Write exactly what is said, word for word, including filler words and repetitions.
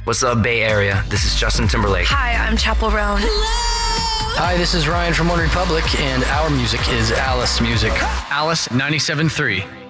What's up, Bay Area? This is Justin Timberlake. Hi, I'm Chapel Roan. Hi, this is Ryan from One Republic, and our music is Alice Music. Alice ninety-seven point three.